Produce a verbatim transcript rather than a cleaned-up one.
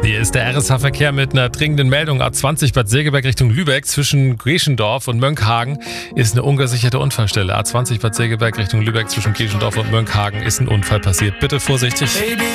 Hier ist der R S H-Verkehr mit einer dringenden Meldung. A zwanzig Bad Segeberg Richtung Lübeck zwischen Geschendorf und Mönckehagen ist eine ungesicherte Unfallstelle. A zwanzig Bad Segeberg Richtung Lübeck zwischen Geschendorf und Mönckehagen ist ein Unfall passiert. Bitte vorsichtig.